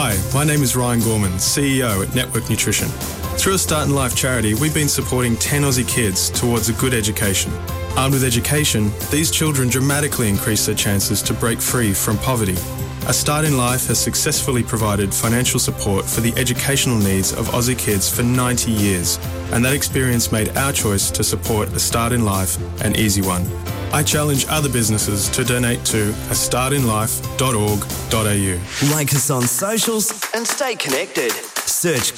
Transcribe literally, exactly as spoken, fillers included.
Hi, my name is Ryan Gorman, C E O at Network Nutrition. Through a Start in Life charity, we've been supporting ten Aussie kids towards a good education. Armed with education, these children dramatically increase their chances to break free from poverty. A Start in Life has successfully provided financial support for the educational needs of Aussie kids for ninety years, and that experience made our choice to support A Start in Life an easy one. I challenge other businesses to donate to a start in life dot org dot a u. Like us on socials and stay connected. Search